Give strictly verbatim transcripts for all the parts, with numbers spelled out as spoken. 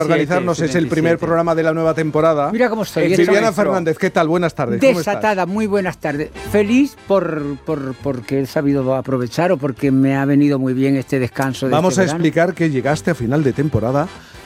organizarnos, es el primer programa de la nueva temporada. Mira cómo estoy. Eh, Viviana Fernández, ¿qué tal? Buenas tardes. Desatada, muy buenas tardes. Feliz por, por porque he sabido aprovechar o porque me ha venido muy bien este descanso de Vamos este a verano. explicar que llegaste a final de temporada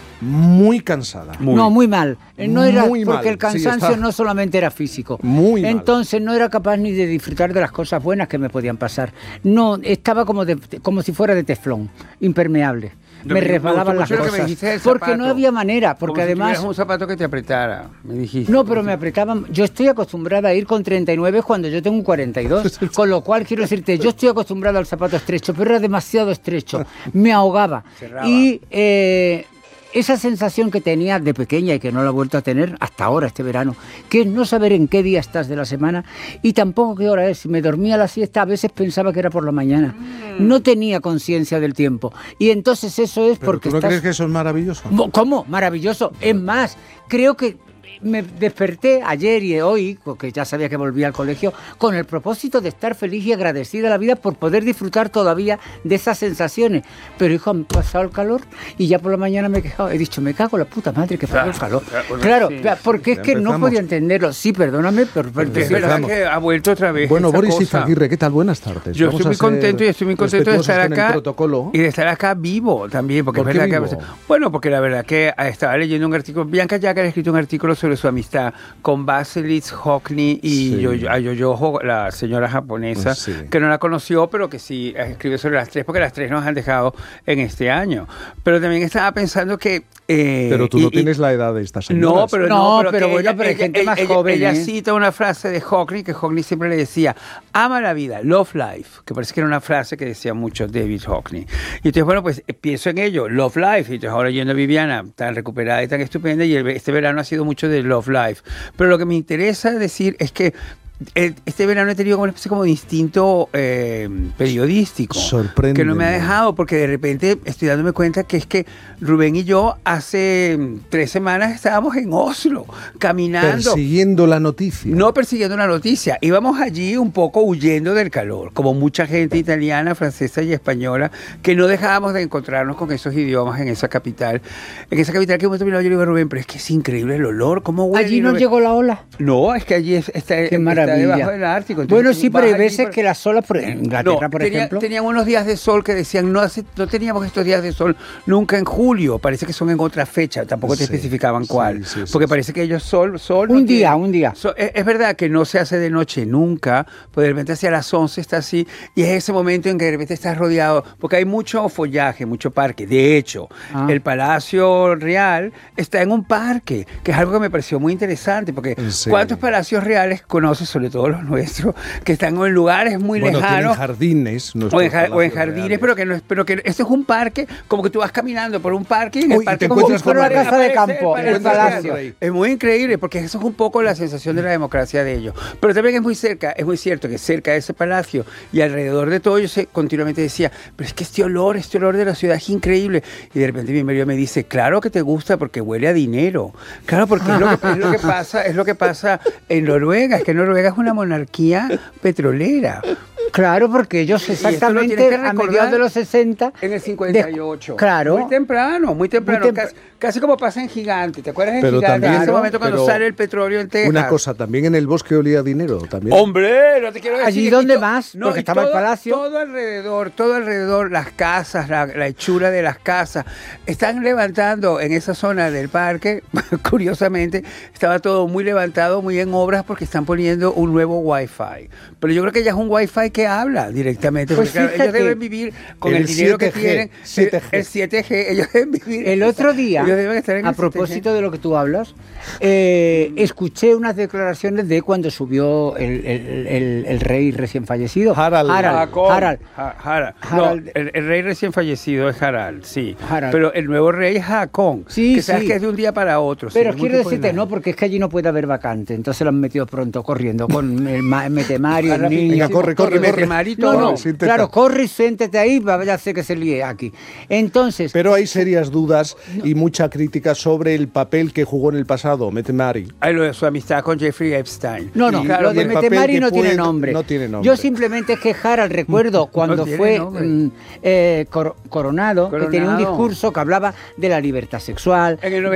muy cansada. Muy. No, muy mal. No era muy porque mal. el cansancio sí, no solamente era físico. Muy mal. Entonces no era capaz ni de disfrutar de las cosas buenas que me podían pasar. No, estaba como de, como si fuera de teflón, impermeable. Me resbalaban las cosas. Porque no había manera, porque Como además... si un zapato que te apretara, me dijiste. No, pero me apretaban. Yo estoy acostumbrada a ir con treinta y nueve cuando yo tengo un cuarenta y dos. Con lo cual, quiero decirte, yo estoy acostumbrado al zapato estrecho, pero era demasiado estrecho. Me ahogaba. Cerraba. Y eh, esa sensación que tenía de pequeña y que no la he vuelto a tener hasta ahora, este verano, que es no saber en qué día estás de la semana y tampoco qué hora es. Si me dormía la siesta, a veces pensaba que era por la mañana. No tenía conciencia del tiempo. Y entonces eso es ¿Pero porque tú no estás... crees que eso es maravilloso? ¿Cómo? Maravilloso. Es más, creo que me desperté ayer y hoy, porque ya sabía que volvía al colegio, con el propósito de estar feliz y agradecida a la vida por poder disfrutar todavía de esas sensaciones. Pero, hijo, han pasado el calor y ya por la mañana me he quejado. He dicho, me cago en la puta madre que pasó el calor. Claro, sí. porque es Ya que no empezamos. podía entenderlo. Sí, perdóname, pero... pero Es verdad que ha vuelto otra vez. Bueno, esa Boris cosa. Izaguirre, ¿qué tal? Buenas tardes. Yo Vamos estoy muy a ser contento y estoy muy contento de estar respetuosos con el acá protocolo. y de estar acá vivo también, porque ¿Por es qué verdad vivo? que bueno, porque la verdad que estaba leyendo un artículo, Bianca Jagger ha escrito un artículo sobre su amistad con Basilis Hockney y Sí. Yo- a Yoyoho, la señora japonesa, Sí. que no la conoció, pero que sí escribe sobre las tres, porque las tres nos han dejado en este año. Pero también estaba pensando que eh, Pero tú y- no y- tienes la edad de estas señoras. no, pero No, no, pero que bueno, ella- pero hay ella- gente más ella- joven, Ella ¿eh? cita una frase de Hockney, que Hockney siempre le decía, ama la vida, love life, que parece que era una frase que decía mucho David Hockney. Y entonces, bueno, pues eh, pienso en ello, love life, y entonces ahora yendo a Viviana, tan recuperada y tan estupenda, y el- este verano ha sido mucho de love life. Pero lo que me interesa decir es que eh, este verano he tenido como una especie como de instinto eh, periodístico. Sorpréndeme. Que no me ha dejado, porque de repente estoy dándome cuenta que es que Rubén y yo hace mm, tres semanas estábamos en Oslo, caminando. Persiguiendo la noticia. No persiguiendo una noticia, íbamos allí un poco huyendo del calor, como mucha gente italiana, francesa y española, que no dejábamos de encontrarnos con esos idiomas en esa capital. En esa capital que hemos terminado, yo le digo a Rubén, pero es que es increíble el olor, ¿cómo huele? Allí Y no Rubén, llegó la ola. No, es que allí es- está, Qué está maravilla. debajo del Ártico. Entonces Bueno, tú sí, vas pero hay allí veces por- que las olas, por en Inglaterra, no, por tenía- ejemplo... tenían unos días de sol que decían, no, hace, no teníamos estos días de sol nunca en julio, parece que son en otra fecha, tampoco te Sí, especificaban sí, cuál, sí, sí, porque sí. parece que ellos sol, sol... no Un día, tienen. un día. So, es, es verdad que no se hace de noche nunca, pues de repente hacia las once está así, y es ese momento en que de repente estás rodeado, porque hay mucho follaje, mucho parque. De hecho, Ah. el Palacio Real está en un parque, que es algo que me pareció muy interesante, porque ¿En serio? ¿cuántos palacios reales conoces, sobre todo los nuestros, que están en lugares muy Bueno, tienen lejanos? jardines. O en, nuestros ja- o en palacios jardines, reales. pero que no es, pero que esto es un parque, como que tú vas caminando por un parque y en el Uy, y parque te como encuentras que con aparece la casa de el campo, palacio el real. palacio. Es muy increíble, porque eso es un poco la sensación de la democracia de ellos. Pero también es muy cerca, es muy cierto que cerca de ese palacio y alrededor de todo, yo sé, continuamente decía, pero es que este olor, este olor de la ciudad es increíble. Y de repente mi marido me dice, claro que te gusta porque huele a dinero. Claro, porque es lo que, es lo que pasa, es lo que pasa en Noruega, es que Noruega es una monarquía petrolera. Claro, porque ellos Y esto lo exactamente tienes que a recordar mediados de los sesenta... En el cincuenta y ocho. de- claro. Muy temprano, muy temprano. Muy tempra- casi, casi como pasa en Gigante. ¿Te acuerdas en Pero Gigante? En ese también- momento cuando pero sale el petróleo en Texas. Una cosa, también en el bosque olía a dinero. También. Hombre, no te quiero decir. ¿Allí y dónde to- más? Porque y estaba el todo- palacio. Todo alrededor, todo alrededor, las casas, la, la hechura de las casas. Están levantando en esa zona del parque, curiosamente, estaba todo muy levantado, muy en obras, porque están poniendo un nuevo Wi-Fi. Pero yo creo que ya es un Wi-Fi que habla directamente. Pues porque claro, ellos fíjate, deben vivir con el, el dinero que siete G, tienen. siete G. El, el siete G, ellos deben vivir. El otro día, Ellos deben estar en a el siete G. propósito de lo que tú hablas, eh, escuché unas declaraciones de cuando subió el, el- el- el rey recién fallecido. Harald. Harald. Haakon. Harald. Ha- Harald. Harald. No, el, el rey recién fallecido es Harald, sí. Harald. Pero el nuevo rey es Haakon. Sí, que sabes sí. que es de un día para otro. Pero sin ningún quiero tipo de decirte, nada. no, porque es que allí no puede haber vacante. Entonces lo han metido pronto, corriendo, con el ma- Metemario, el niño. Venga, corre, corre, y corre, Mete Mari y No, todo. no, Sí, intenta. claro, corre y siéntate ahí, vaya a hacer que se líe aquí. Entonces, Pero hay serias dudas y mucha crítica sobre el papel que jugó en el pasado Mette Mari. Ay, lo de su amistad con Jeffrey Epstein. no, no, Y claro, lo de el Mette papel Mari que no tiene puede- nombre. no tiene nombre. Yo simplemente es quejar al recuerdo cuando tiene fue nombre. mm, eh, Cor- Coronado, que tenía un Coronado. discurso que hablaba de la libertad sexual, En el